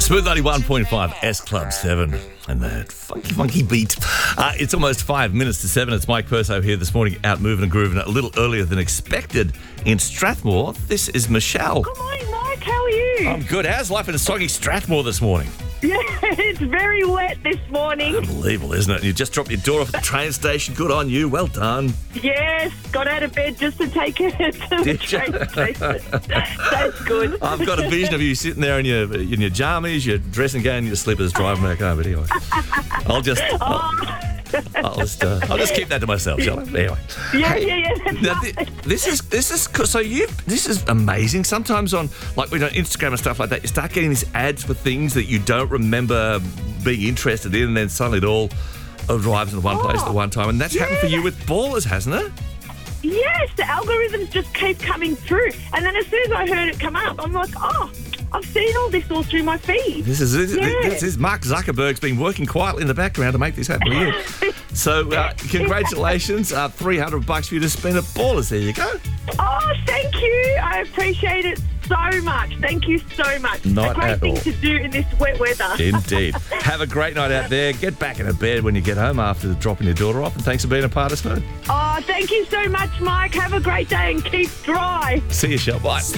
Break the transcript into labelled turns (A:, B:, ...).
A: Smooth 91.5 S Club 7 and that funky beat. It's almost 5 minutes to 7. It's Mike Perso here this morning, out moving and grooving a little earlier than expected in Strathmore. This is Michelle.
B: Good morning, Mike. How are you?
A: I'm good. How's life in a soggy Strathmore this morning?
B: Yeah, it's very wet this morning.
A: Unbelievable, isn't it? You just dropped your daughter off at the train station. Good on you. Well done.
B: Yes, got out of bed just to take her to the train station. That's good.
A: I've got a vision of you sitting there in your jammies, your dressing gown, your slippers, driving back home. But anyway, I'll just keep that to myself, shall I? Anyway.
B: Yeah. That's
A: Now,
B: right.
A: this is amazing. Sometimes on like we do Instagram and stuff like that, you start getting these ads for things that you don't remember being interested in, and then suddenly it all arrives in one place at one time. And that's happened for you with Ballers, hasn't it?
B: Yes, the algorithms just keep coming through. And then as soon as I heard it come up, I'm like, I've seen all this all through my feed.
A: This is Mark Zuckerberg's been working quietly in the background to make this happen for you. So congratulations, $300 for you to spend at Ballers. There you go.
B: Oh, thank you. I appreciate it so much. Thank you so much.
A: Not
B: a great
A: at
B: thing
A: all.
B: to do in this wet weather.
A: Indeed. Have a great night out there. Get back into bed when you get home after dropping your daughter off. And thanks for being a part of Smooth.
B: Oh, thank you so much, Mike. Have a great day and keep dry.
A: See you, Shell. Bye.